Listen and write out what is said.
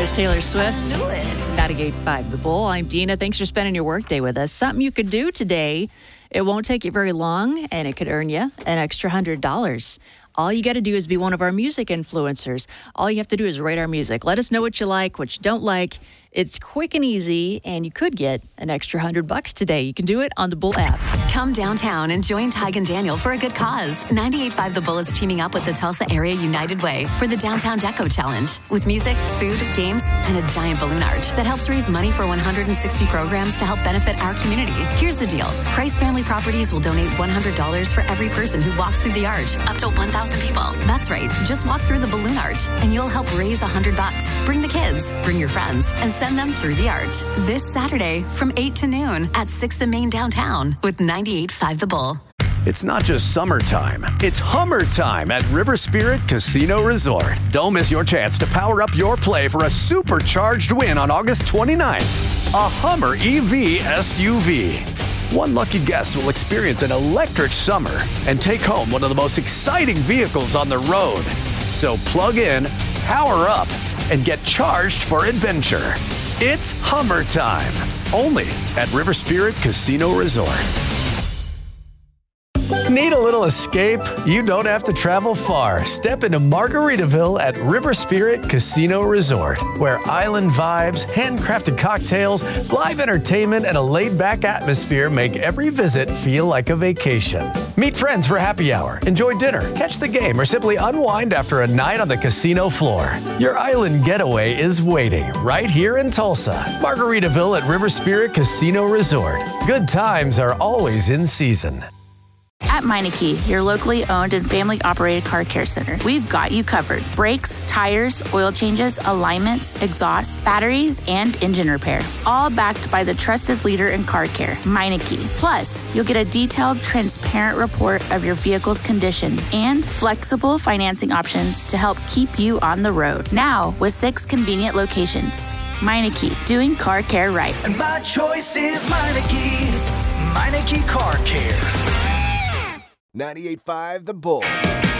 is Taylor Swift. I knew it. 98.5 The Bull. I'm Dina. Thanks for spending your workday with us. Something you could do today. It won't take you very long, and it could earn you an extra $100. All you got to do is be one of our music influencers. All you have to do is rate our music. Let us know what you like, what you don't like. It's quick and easy, and you could get an extra $100 today. You can do it on the Bull app. Come downtown and join Tig and Daniel for a good cause. 98.5 The Bull is teaming up with the Tulsa Area United Way for the Downtown Deco Challenge with music, food, games, and a giant balloon arch that helps raise money for 160 programs to help benefit our community. Here's the deal. Price Family Properties will donate $100 for every person who walks through the arch, up to 1,000 people. That's right. Just walk through the balloon arch, and you'll help raise $100. Bring the kids, bring your friends, and send them through the arch. This Saturday from 8 to noon at 6th and Main downtown with 98.5 The Bull. It's not just summertime, it's Hummer time at River Spirit Casino Resort. Don't miss your chance to power up your play for a supercharged win on August 29th. A Hummer EV SUV. One lucky guest will experience an electric summer and take home one of the most exciting vehicles on the road. So plug in, power up, and get charged for adventure. It's Hummer time, only at River Spirit Casino Resort. Need a little escape? You don't have to travel far. Step into Margaritaville at River Spirit Casino Resort, where island vibes, handcrafted cocktails, live entertainment, and a laid-back atmosphere make every visit feel like a vacation. Meet friends for happy hour, enjoy dinner, catch the game, or simply unwind after a night on the casino floor. Your island getaway is waiting right here in Tulsa. Margaritaville at River Spirit Casino Resort. Good times are always in season. At Meineke, your locally owned and family-operated car care center, we've got you covered. Brakes, tires, oil changes, alignments, exhaust, batteries, and engine repair. All backed by the trusted leader in car care, Meineke. Plus, you'll get a detailed, transparent report of your vehicle's condition and flexible financing options to help keep you on the road. Now, with 6 convenient locations. Meineke, doing car care right. And my choice is Meineke. Meineke Car Care. 98.5 The Bull.